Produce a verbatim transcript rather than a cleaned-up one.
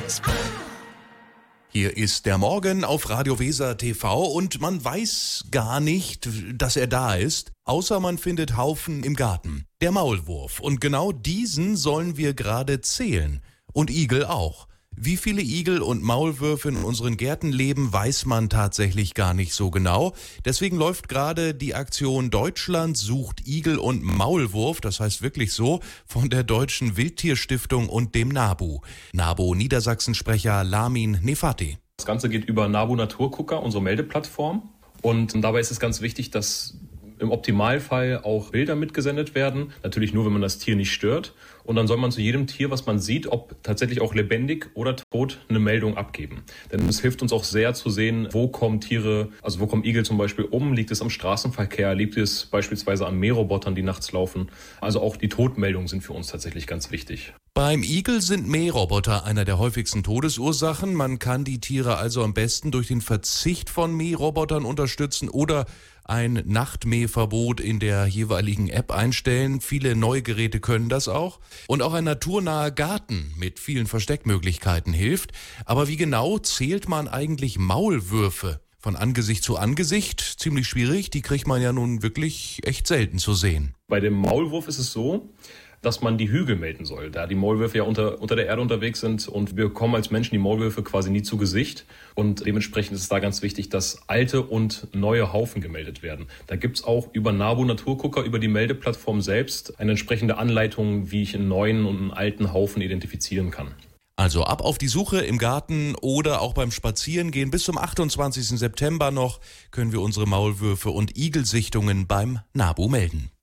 Hier ist der Morgen auf Radio Weser T V und man weiß gar nicht, dass er da ist, außer man findet Haufen im Garten. Der Maulwurf. Und genau diesen sollen wir gerade zählen. Und Igel auch. Wie viele Igel und Maulwürfe in unseren Gärten leben, weiß man tatsächlich gar nicht so genau. Deswegen läuft gerade die Aktion Deutschland sucht Igel und Maulwurf, das heißt wirklich so, von der Deutschen Wildtierstiftung und dem NABU. NABU Niedersachsen-Sprecher Lamin Nefati. Das Ganze geht über NABU Naturgucker, unsere Meldeplattform. Und dabei ist es ganz wichtig, dass im Optimalfall auch Bilder mitgesendet werden. Natürlich nur, wenn man das Tier nicht stört. Und dann soll man zu jedem Tier, was man sieht, ob tatsächlich auch lebendig oder tot, eine Meldung abgeben. Denn es hilft uns auch sehr zu sehen, wo kommen Tiere, also wo kommen Igel zum Beispiel um, liegt es am Straßenverkehr, liegt es beispielsweise an Mährobotern, die nachts laufen. Also auch die Todmeldungen sind für uns tatsächlich ganz wichtig. Beim Igel sind Mähroboter einer der häufigsten Todesursachen. Man kann die Tiere also am besten durch den Verzicht von Mährobotern unterstützen oder ein Nachtmähverbot in der jeweiligen App einstellen. Viele neue Geräte können das auch. Und auch ein naturnaher Garten mit vielen Versteckmöglichkeiten hilft. Aber wie genau zählt man eigentlich Maulwürfe? Von Angesicht zu Angesicht, ziemlich schwierig, die kriegt man ja nun wirklich echt selten zu sehen. Bei dem Maulwurf ist es so, dass man die Hügel melden soll, da die Maulwürfe ja unter, unter der Erde unterwegs sind und wir kommen als Menschen die Maulwürfe quasi nie zu Gesicht und dementsprechend ist es da ganz wichtig, dass alte und neue Haufen gemeldet werden. Da gibt's auch über NABU Naturgucker, über die Meldeplattform selbst, eine entsprechende Anleitung, wie ich einen neuen und einen alten Haufen identifizieren kann. Also ab auf die Suche im Garten oder auch beim Spazierengehen. Bis zum achtundzwanzigsten September noch können wir unsere Maulwürfe und Igelsichtungen beim NABU melden.